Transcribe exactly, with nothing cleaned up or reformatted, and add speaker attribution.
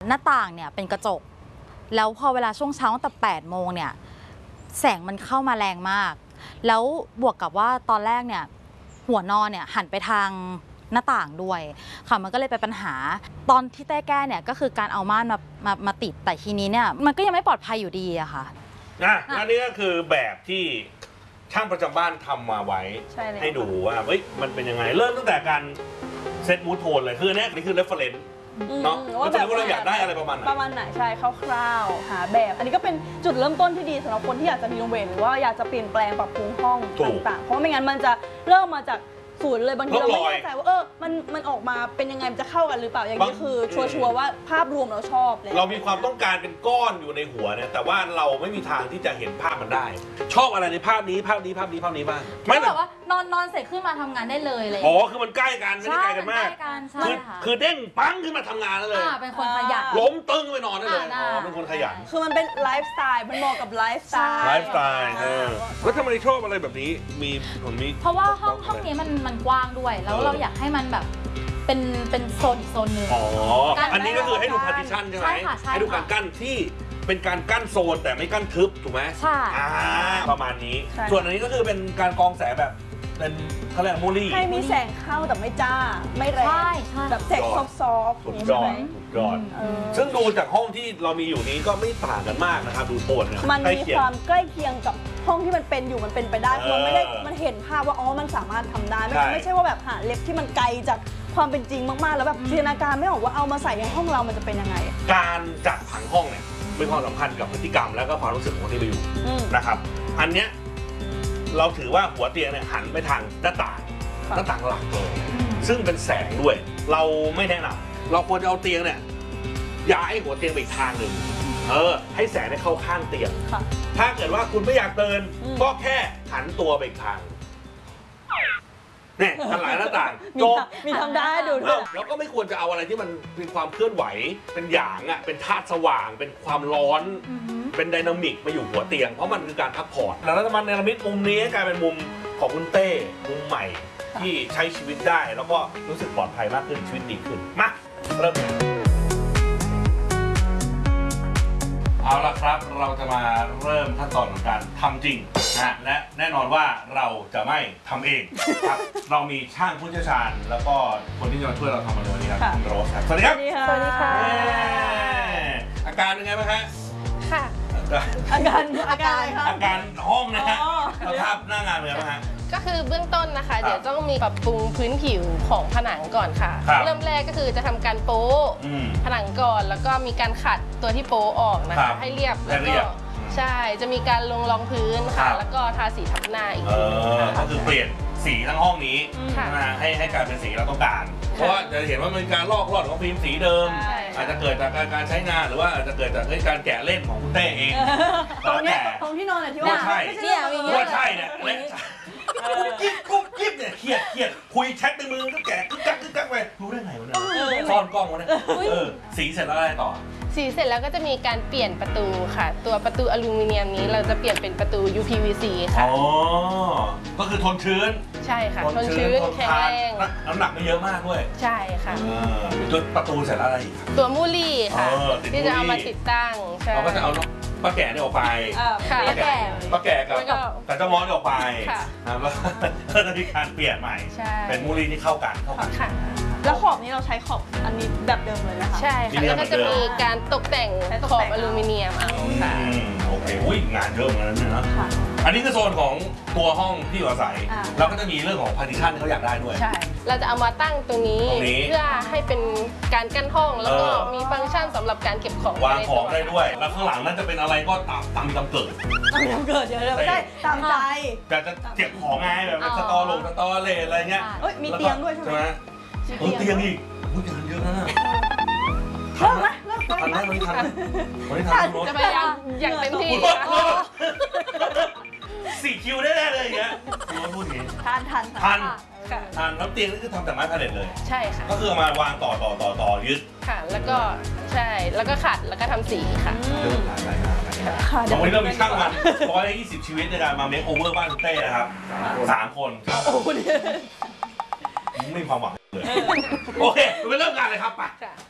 Speaker 1: หน้าต่างเนี่ยเป็นกระจกแล้วพอเวลาช่วงเช้าตั้งแต่แปดโมงเนี่ยแสงมันเข้ามาแรงมากแล้วบวกกับว่าตอนแรกเนี่ยหัวนอนเนี่ยหันไปทางหน้าต่างด้วยค่ะมันก็เลยเป็นปัญหาตอนที่เต้แก้เนี่ยก็คือการเอาม่านมามามาติดแต่ทีนี้เนี่ยมันก็ยังไม่ปลอดภัยอยู่ดีอะค่ะ
Speaker 2: อ่ะอันนี้ก็คือแบบที่ช่างประจำบ้านทำมาไว้ให้ดูว่าเฮ้ยมันเป็นยังไงเริ่มตั้งแต่การเซตมูดโทนเลยคืออันนี้นี่คือเรฟเฟอเรนซ์เนาะว่าแบบว่าเราอยากได้อะไรประมาณไหน
Speaker 3: ประมาณไหนใช่คร่าวๆหาแบบอันนี้ก็เป็นจุดเริ่มต้นที่ดีสำหรับคนที่อยากจะรีโนเวทหรือว่าอยากจะเปลี่ยนแปลงปรับปรุงห้องต่างๆเพราะไม่งั้นมันจะเริ่มมาจากศูนย์เลยบางทีเราไม่แน่ใจว่าเออมันมันออกมาเป็นยังไงมันจะเข้ากันหรือเปล่าอย่างนี้คือชัวร์ๆว่าภาพรวมเราชอบเลย
Speaker 2: เรามีความต้องการเป็นก้อนอยู่ในหัวเนี่ยแต่ว่าเราไม่มีทางที่จะเห็นภาพมันได้ชอบอะไรในภาพนี้ภาพนี้ภาพนี้ภาพนี้บ้าง
Speaker 1: ไม่แบบว่านอนนอนเสร็จขึ้นมาทำงานได้เลยเลย
Speaker 2: อ๋อคือมันใกล้กันไม่ได้ไกลกันมากคือคือเด้งปั้งขึ้นมาทำงานแล้วเลย
Speaker 1: เป็นคนขยัน
Speaker 2: ล้มตึ้งไปนอนได้เลยอ๋อเป็นคนขยัน
Speaker 3: คือมันเป็นไลฟ์สไตล์มันเหมาะกับไลฟ์สไตล์
Speaker 2: ไลฟ์สไตล์แล้วทำไมชอบอะไรแบบนี้มีผมมี
Speaker 1: เพราะว่าห้องห้องนี้มันมันกว้างด้วยแล้วเราอยากให้มันแบบเป็นเป็นโซนอีกโซนหนึ่ง
Speaker 2: อ๋ออันนี้ก็คือให้ดูพาร์ติชันใช่ไหมให้ดูการกั้นที่เป็นการกั้นโซนแต่ไม่กั้นทึบถูกไหม
Speaker 1: ใช่
Speaker 2: ประมาณนี้ส่วนอันนี้ก็คือเป็นการกองแสงแบบเป็นเขาเรียกมูลี่
Speaker 3: ให้มีแสงเข้าแต่ไม่จ้าไม่แรงแบบแสงซอฟต์
Speaker 2: ๆใช่ไหมยอดซึ่งดูจากห้องที่เรามีอยู่นี้ก็ไม่ต่างกันมากนะครับดูโทนเนี่ย
Speaker 3: มันมีความใกล้เคียงกับห้องที่มันเป็นอยู่มันเป็นไปได้มันไม่ได้มันเห็นภาพว่าอ๋อมันสามารถทำได้ไม่ไม่ใช่ว่าแบบหาเล็บที่มันไกลจากความเป็นจริงมากๆแล้วแบบจินตนาการไม่ออกว่าเอามาใส่ในห้องเรามันจะเป็นยังไง
Speaker 2: การจัดผังห้องเนี่ยมีความสัมพันธ์กับพฤติกรรมและก็ความรู้สึกของคนที่ไปอยู่นะครับอันเนี้ยเราถือว่าหัวเตียงเนี่ยหันไปทางหน้าต่างหน้าต่างหลักเลยซึ่งเป็นแสงด้วยเราไม่แนะนำเราควรจะเอาเตียงเนี่ยย้ายหัวเตียงไปอีกทางหนึ่งเออให้แสงได้เข้าข้างเตียงถ้าเกิดว่าคุณไม่อยากเดินก็แค่หันตัวไปอีกทางเนี่ยหันหลังหน้าต่างจบ
Speaker 3: มีทำได้ดู
Speaker 2: แล้วก็ไม่ควรจะเอาอะไรที่มันเป็นความเคลื่อนไหวเป็นหยางอ่ะเป็นธาตุสว่างเป็นความร้อนเป็นไดนามิกมาอยู่หัวเตียงเพราะมันคือการพักผ่อนแล้วจะมาเนรมิตมุมนี้ให้กลายเป็นมุมของคุณเต้มุมใหม่ที่ใช้ชีวิตได้แล้วก็รู้สึกปลอดภัยมากขึ้นชีวิตดีขึ้นมาเริ่มเอาละครับเราจะมาเริ่มขั้นตอนของการทำจริงนะและแน่นอนว่าเราจะไม่ทำเองครับเรามีช่างผู้เชี่ยวชาญแล้วก็คนที่จะมาช่วยเราทำในวันนี้ครับคุณโรสครับสวัสดีครับ
Speaker 3: สวัสดีค่ะ
Speaker 2: อาการเป็นไงบ้างคะ
Speaker 3: ค่ะอาการอาการอะไรคะ
Speaker 2: อาการห้องนะฮะสภาพหน้างานเป็นไงบ้างฮะ
Speaker 4: ก็คือเบื้องต้นนะคะเดี๋ยวต้องมีปรับปรุงพื้นผิวของผนังก่อนค่ะเริ่มแรกก็คือจะทำการโป๊ผนังก่อนแล้วก็มีการขัดตัวที่โป๊ออกนะคะให้เรียบแล้วก็ใช่จะมีการลงรองพื้นค่ะแล้วก็ทาสีทับหน้าอีก
Speaker 2: ก็คือเปลี่ยนสีทั้งห้องนี้นะให้ให้กลายเป็นสีเราต้องการเพราะว่าจะเห็นว่ามันการลอกลอดของฟิล์มสีเดิมอาจจะเกิดจากการใช้งานหรือว่าอาจจะเกิดจากการแกะเล่นของคุณเต้เอง
Speaker 3: ตรงนี้ตรงที่นอนเนี่ยที่ว่า
Speaker 2: ใช่ว่าใช่เนี่ยกุ๊บกิ๊บกุ๊บกิ๊บเนี่ยเครียดเครียดคุยแชทในมือก็แกะกึ๊กกักกึ๊กกักไปรู้ได้ไงวะเนี่ยซ่อนกล้องวะเนี่ยสีเสร็จแล้วอะไรต่อ
Speaker 4: สีเสร็จแล้วก็จะมีการเปลี่ยนประตูค่ะตัวประตูอลูมิเนียมนี้เราจะเปลี่ยนเป็นประตู ยู พี วี ซี ค่ะ
Speaker 2: อ๋อก็คือทนชื้น
Speaker 4: ใช่ค่ะทนชื้นแข็งแรง
Speaker 2: น้ำหนักไม่เยอะมากด้วย
Speaker 4: ใช่ค่ะ
Speaker 2: ตัวประตูเสร็จแล้วอะไรอีก
Speaker 4: ตัวมูลี่ค่ะที่จะเอามาติดตั้ง
Speaker 2: เราก็จะเอาป้าแก่เนี่ยออกไป
Speaker 4: ป้าแก่
Speaker 2: ป้าแก่กับกับเจ้ามอสออกไปแล้วก็จะมีการเปลี่ยนใหม่เป็นมูลี่ที่เข้ากันเข้ากัน
Speaker 3: แล้วขอบนี้เราใช้ขอบอันนี้แบบเดิมเลยนะคะ
Speaker 4: ใช่ค่ะแล้วก็จะมีการตกแต่งขอบอลูมิเนียมเอาค่ะ
Speaker 2: โอเคอุ้ยงานเยอะเหมือนกันนะอันนี้คือโซนของตัวห้องที่อยู่อาศัยเราก็จะมีเรื่องของพาร์ติชันที่เขาอยากได้ด้วย
Speaker 4: ใช่เราจะเอามาตั้งตรงนี้เพื่อให้เป็นการกั้นห้องแล้วก็มีฟังก์ชันสำหรับการเก็บของ
Speaker 2: วางของได้ด้วยแล้วข้างหลังนั้นจะเป็นอะไรก็ตามตามตามเกิด
Speaker 3: ตามเกิดเดี๋ยวไม่ได้ตามใจ
Speaker 2: แต่จะเก็บของไงแบบสตอลงสตอเลอะไรเงี้ย
Speaker 3: มีเตียงด้วยใช่ไหม
Speaker 2: เออเตียงอีกอุ้ยงานเยอะนะ
Speaker 3: ทันไหม
Speaker 2: ทันไหมวันนี้ทันวันนี้ทัน
Speaker 4: จะพยายามอย่างเต็มที่
Speaker 2: สี่คิวได้เลยอย่างเงี้ยพูดอย่างงี้
Speaker 3: ทันทัน
Speaker 2: ทันทันแล้วเตียงนี่คือทำจากไม้พาเลทเลย
Speaker 4: ใช่ค่ะ
Speaker 2: ก็คือมาวางต่อต่อต่อต่อยึด
Speaker 4: ค่ะแล้วก็ใช่แล้วก็ขัดแล้วก็ทำสีค่ะ
Speaker 2: วันนี้เรามีช่างมันร้อยยี่สิบชีวิตในการมาเมคโอเวอร์บ้านคุณเต้นะครับสามคนไม่มีความหวังเลยโอเคไปเริ่มงานเลยครับไป